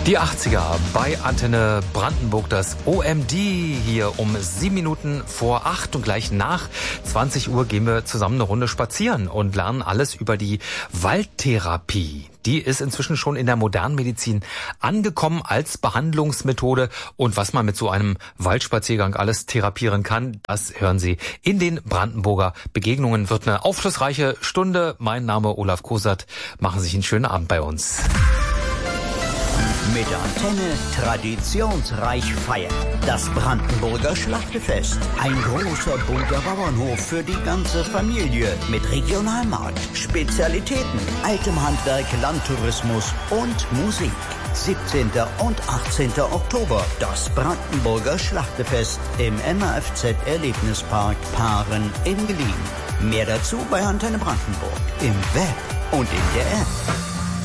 Die 80er bei Antenne Brandenburg, das OMD hier um 7 Minuten vor 8 und gleich nach 20 Uhr gehen wir zusammen eine Runde spazieren und lernen alles über die Waldtherapie. Die ist inzwischen schon in der modernen Medizin angekommen als Behandlungsmethode. Und was man mit so einem Waldspaziergang alles therapieren kann, das hören Sie in den Brandenburger Begegnungen. Wird eine aufschlussreiche Stunde. Mein Name Olaf Kosat. Machen Sie sich einen schönen Abend bei uns. Mit Antenne traditionsreich feiern. Das Brandenburger Schlachtefest. Ein großer bunter Bauernhof für die ganze Familie. Mit Regionalmarkt, Spezialitäten, altem Handwerk, Landtourismus und Musik. 17. und 18. Oktober. Das Brandenburger Schlachtefest im MAFZ Erlebnispark Paaren in Gelien. Mehr dazu bei Antenne Brandenburg. Im Web und in der App.